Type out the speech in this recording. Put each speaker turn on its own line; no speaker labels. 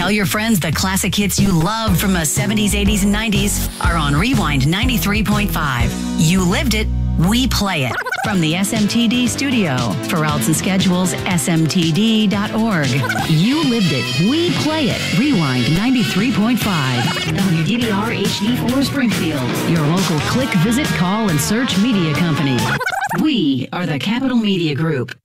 Tell your friends the classic hits you love from the 70s, 80s, and 90s are on Rewind 93.5. You lived it. We play it. From the SMTD studio. For routes and schedules, smtd.org. You lived it. We play it. Rewind 93.5. WDBR HD4 Springfield. Your local click, visit, call, and search media company. We are the Capital Media Group.